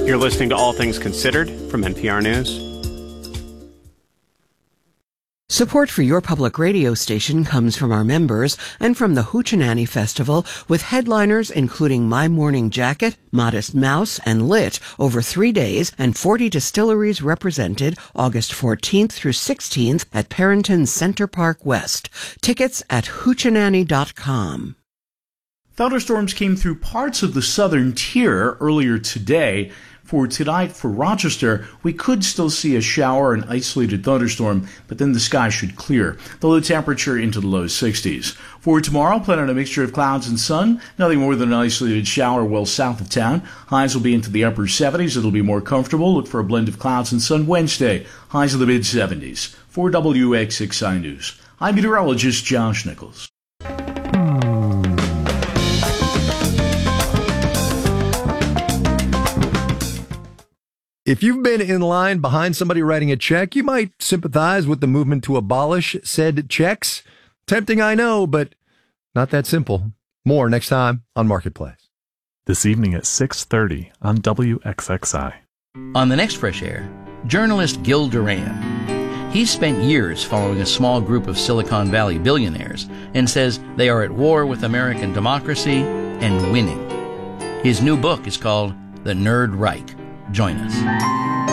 You're listening to All Things Considered from NPR News. Support for your public radio station comes from our members and from the Hoochie Festival, with headliners including My Morning Jacket, Modest Mouse, and Lit over 3 days, and 40 distilleries represented August 14th through 16th at Perrington Center Park West. Tickets at hoochie.com. Thunderstorms came through parts of the southern tier earlier today. For tonight, for Rochester, we could still see a shower, an isolated thunderstorm, but then the sky should clear. The low temperature into the low 60s. For tomorrow, plan on a mixture of clouds and sun. Nothing more than an isolated shower well south of town. Highs will be into the upper 70s. It'll be more comfortable. Look for a blend of clouds and sun Wednesday. Highs in the mid-70s. For WXXI News, I'm meteorologist Josh Nichols. If you've been in line behind somebody writing a check, you might sympathize with the movement to abolish said checks. Tempting, I know, but not that simple. More next time on Marketplace. This evening at 6:30 on WXXI. On the next Fresh Air, journalist Gil Duran. He's spent years following a small group of Silicon Valley billionaires and says they are at war with American democracy and winning. His new book is called The Nerd Reich. Join us.